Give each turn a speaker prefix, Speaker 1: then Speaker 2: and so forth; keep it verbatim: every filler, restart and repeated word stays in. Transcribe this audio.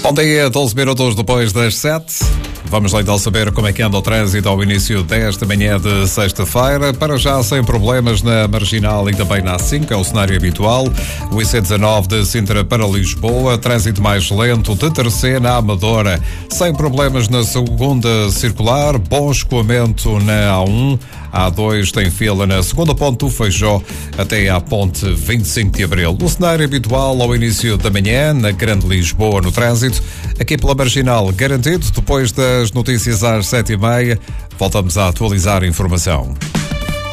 Speaker 1: Bom dia, doze minutos depois das sete. Vamos lá então saber como é que anda o trânsito ao início desta manhã de sexta-feira. Para já, sem problemas na Marginal e também na A cinco, é o cenário habitual. O I C dezanove de Sintra para Lisboa, trânsito mais lento de Terceira à Amadora. Sem problemas na segunda circular, bom escoamento na A um. A dois tem fila na segunda ponte do Feijó até à ponte vinte e cinco de Abril. O cenário habitual ao início da manhã, na Grande Lisboa, no trânsito. Aqui pela Marginal, garantido. Depois das notícias às sete e meia, voltamos a atualizar a informação.